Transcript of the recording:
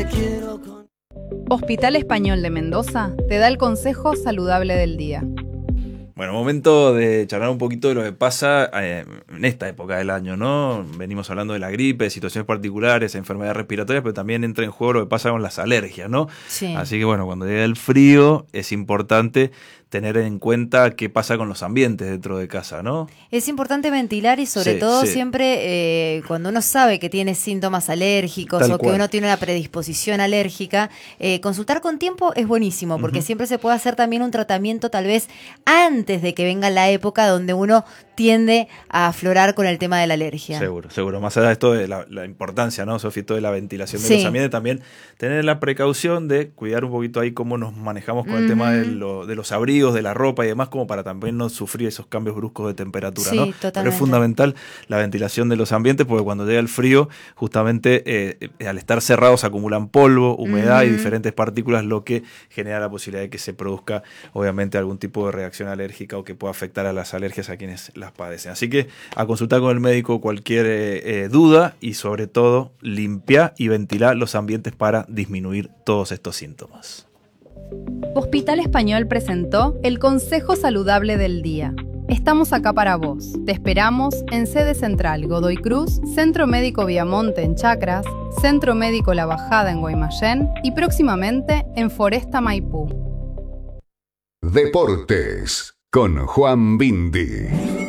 Hospital Español de Mendoza te da el consejo saludable del día. Bueno, momento de charlar un poquito de lo que pasa en esta época del año, ¿no? Venimos hablando de la gripe, situaciones particulares, enfermedades respiratorias, pero también entra en juego lo que pasa con las alergias, ¿no? Sí. Así que bueno, cuando llega el frío es importante tener en cuenta qué pasa con los ambientes dentro de casa, ¿no? Es importante ventilar y sobre todo siempre cuando uno sabe que tiene síntomas alérgicos Tal o que cual. uno tiene una predisposición alérgica, consultar con tiempo es buenísimo porque siempre se puede hacer también un tratamiento tal vez antes de que venga la época donde uno tiende a aflorar con el tema de la alergia. Seguro, seguro. Más allá de esto de la importancia, ¿no, Sofía? Esto de la ventilación de Sí. los ambientes, también tener la precaución de cuidar un poquito ahí cómo nos manejamos con el tema de los abrigos, de la ropa y demás, como para también no sufrir esos cambios bruscos de temperatura, Sí, ¿no? totalmente. Pero es fundamental la ventilación de los ambientes porque cuando llega el frío, justamente al estar cerrados acumulan polvo, humedad y diferentes partículas, lo que genera la posibilidad de que se produzca, obviamente, algún tipo de reacción alérgica o que pueda afectar a las alergias a quienes las padecen. Así que a consultar con el médico cualquier duda y sobre todo limpiar y ventilar los ambientes para disminuir todos estos síntomas. Hospital Español presentó el consejo saludable del día. Estamos acá para vos. Te esperamos en sede central Godoy Cruz, Centro Médico Viamonte en Chacras, Centro Médico La Bajada en Guaymallén y próximamente en Foresta Maipú. Deportes con Juan Bindi.